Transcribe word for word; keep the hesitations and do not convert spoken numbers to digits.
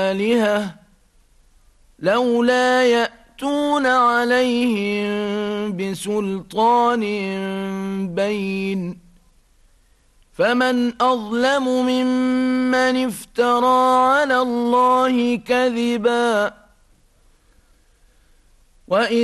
آلهة لولا يأتون عليهم بسلطان بين فمن أظلم ممن افترى على الله كذبا. وإذ